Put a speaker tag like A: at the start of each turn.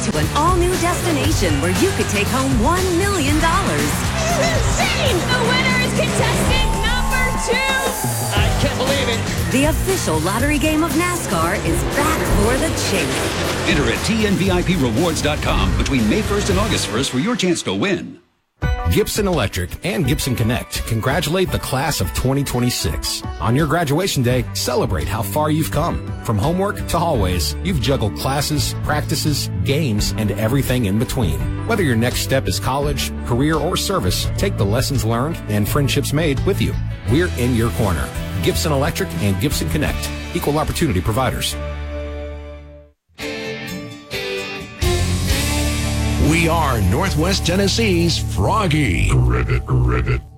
A: to an all-new destination where you could take home $1 million.
B: Insane! The winner is contestant number 2!
C: I can't believe it.
A: The official lottery game of NASCAR is back for the chase.
D: Enter at TNVIPrewards.com between May 1st and August 1st for your chance to win.
E: Gibson Electric and Gibson Connect congratulate the class of 2026. On your graduation day, celebrate how far you've come. From homework to hallways, you've juggled classes, practices, games, and everything in between. Whether your next step is college, career, or service, take the lessons learned and friendships made with you. We're in your corner. Gibson Electric and Gibson Connect. Equal opportunity providers.
F: We are Northwest Tennessee's Froggy.
G: Ribbit.